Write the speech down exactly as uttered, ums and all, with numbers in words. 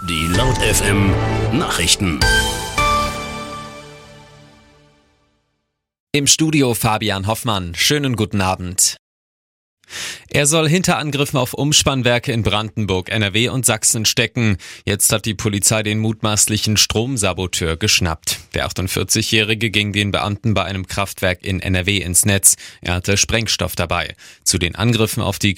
Die Laut F M Nachrichten. Im Studio Fabian Hoffmann. Schönen guten Abend. Er soll hinter Angriffen auf Umspannwerke in Brandenburg, N R W und Sachsen stecken. Jetzt hat die Polizei den mutmaßlichen Stromsaboteur geschnappt. Der achtundvierzigjährige ging den Beamten bei einem Kraftwerk in N R W ins Netz. Er hatte Sprengstoff dabei. Zu den Angriffen auf die